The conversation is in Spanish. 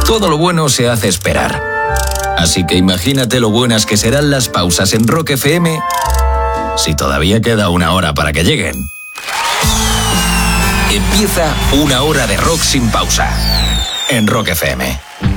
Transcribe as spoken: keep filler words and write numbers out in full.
Todo lo bueno se hace esperar. Así que imagínate lo buenas que serán las pausas en Rock F M si todavía queda una hora para que lleguen. Empieza una hora de rock sin pausa en Rock F M.